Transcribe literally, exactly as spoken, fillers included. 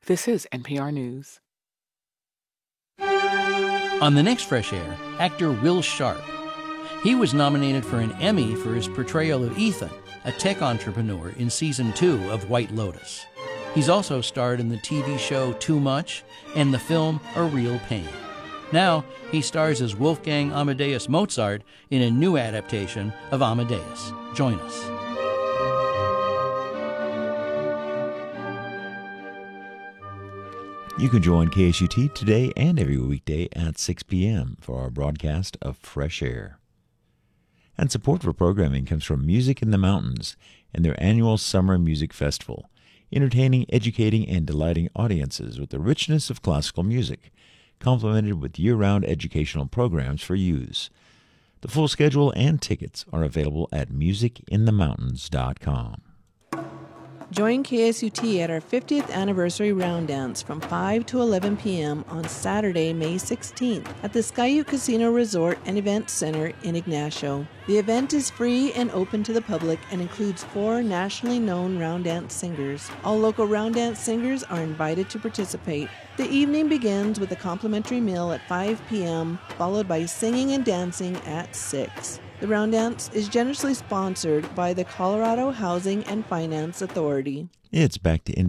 This is N P R News. On the next Fresh Air, actor Will Sharp. He was nominated for an Emmy for his portrayal of Ethan, a tech entrepreneur in season two of White Lotus. He's also starred in the T V show Too Much and the film A Real Pain. Now, he stars as Wolfgang Amadeus Mozart in a new adaptation of Amadeus. Join us. You can join K S U T today and every weekday at six p.m. for our broadcast of Fresh Air. And support for programming comes from Music in the Mountains and their annual Summer Music Festival, entertaining, educating, and delighting audiences with the richness of classical music, complemented with year-round educational programs for youths. The full schedule and tickets are available at music in the mountains dot com. Join K S U T at our fiftieth anniversary round dance from five to eleven p.m. on Saturday, May sixteenth at the Skyute Casino Resort and Event Center in Ignacio. The event is free and open to the public and includes four nationally known round dance singers. All local round dance singers are invited to participate. The evening begins with a complimentary meal at five p.m., followed by singing and dancing at six. The round dance is generously sponsored by the Colorado Housing and Finance Authority. It's back to